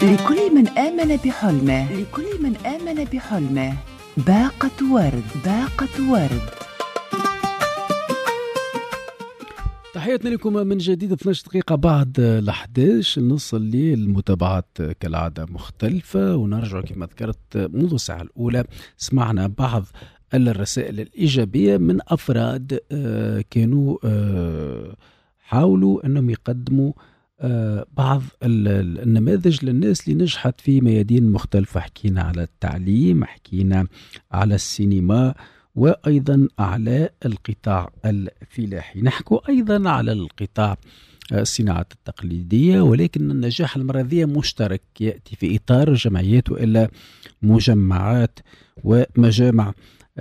لكل من آمن بحلمه، لكل من آمن بحلمه باقة ورد، باقة ورد. تحياتنا لكم من جديد. 12 دقيقة بعد 11 نص الليل. المتابعات كالعادة مختلفة، ونرجع كما ذكرت منذ الساعة الأولى سمعنا بعض الرسائل الإيجابية من أفراد كانوا حاولوا أنهم يقدموا بعض النماذج للناس اللي نجحت في ميادين مختلفة. حكينا على التعليم، حكينا على السينما، وأيضا على القطاع الفلاحي. نحكو أيضا على القطاع الصناعات التقليدية، ولكن النجاح المرة ذي مشترك، يأتي في إطار جمعيات وإلا مجمعات ومجامع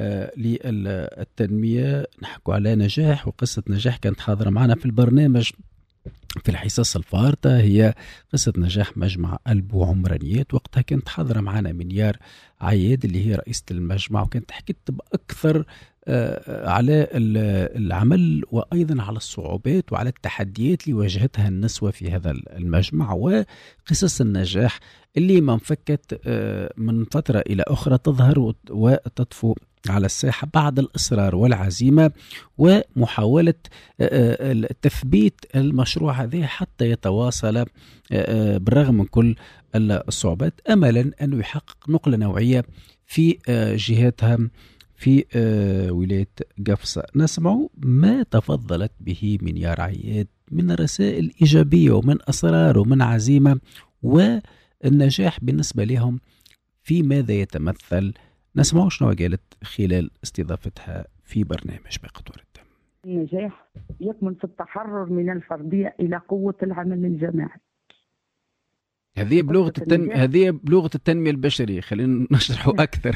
للتنمية. نحكو على نجاح وقصة نجاح كانت حاضرة معنا في البرنامج في الحصص الفارطة، هي قصة نجاح مجمع البو عمرانيات. وقتها كانت حاضرة معنا منيار عياد اللي هي رئيسة المجمع، وكانت حكيت بأكثر على العمل وأيضا على الصعوبات وعلى التحديات اللي واجهتها النسوة في هذا المجمع، وقصص النجاح اللي ما انفكت من فترة إلى أخرى تظهر وتطفو على الساحة بعد الإصرار والعزيمة ومحاولة تثبيت المشروع هذا حتى يتواصل بالرغم من كل الصعوبات، أملا أنه يحقق نقلة نوعية في جهاتها في ولاية قفصة. نسمع ما تفضلت به منيار عياد من رسائل إيجابية ومن أصرار ومن عزيمة، والنجاح بالنسبة لهم في ماذا يتمثل. نسمع شنو قالت خلال استضافتها في برنامج باقة ورد. النجاح يكمن في التحرر من الفردية إلى قوة العمل الجماعي. هذه بلغة التنمية البشرية. خلينا نشرحه أكثر.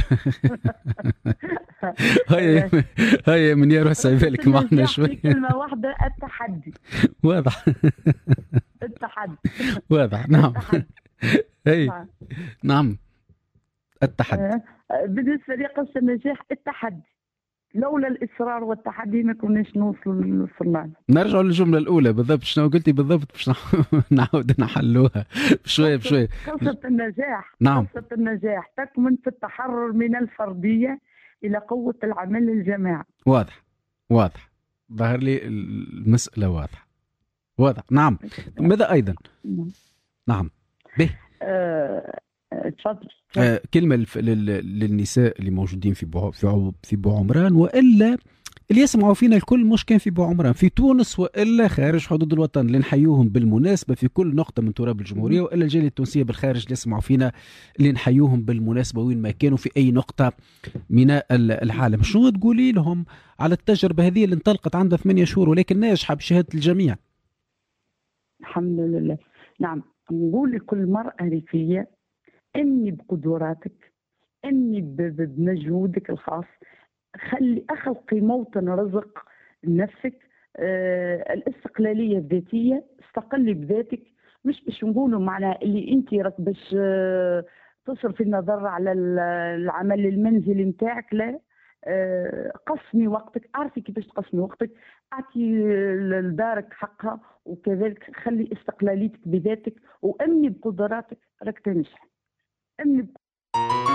هاي منيار وسع بالك معنا شوي. كلمة واحدة: التحدي. واضح. التحدي واضح. نعم. هي نعم التحدي. بالنسبة لي قصة النجاح التحدي. لولا الإصرار والتحدي ما كناش وصلنا. نرجع للجملة الأولى بالضبط. شنو قلتي بالضبط باش نعاود نحلوها بشوية بشوية. قصة النجاح. نعم. قصة النجاح تكمن في التحرر من الفردية إلى قوة العمل الجماعي. واضح واضح. ظهر لي المسألة واضحة. واضح. نعم. ماذا أيضا؟ نعم. به. تفضل. كلمة للنساء اللي موجودين في بو عمران، وإلا اللي يسمعوا فينا الكل، مش كان في بو عمران، في تونس وإلا خارج حدود الوطن، اللي نحيوهم بالمناسبة في كل نقطة من تراب الجمهورية، وإلا الجالية التونسية بالخارج اللي يسمعوا فينا، اللي نحيوهم بالمناسبة وين ما كانوا في أي نقطة من العالم. شنو تقولي لهم على التجربة هذه اللي انطلقت عندها 8 شهور ولكن ناجحة بشهادة الجميع؟ الحمد لله. نعم، نقول لكل مرأة ريفية: اني بقدراتك، اني بمجهودك الخاص، اخلقي موطن رزق لنفسك. الاستقلاليه الذاتيه، استقلي بذاتك. مش باش نقولوا معناها اللي انت راك باش تصرفي النظر على العمل المنزلي نتاعك، لا. قسمي وقتك، اعرفي كيفاش تقسمي وقتك، اعطي لدارك حقها، وكذلك خلي استقلاليتك بذاتك، وامني بقدراتك راك تنجح.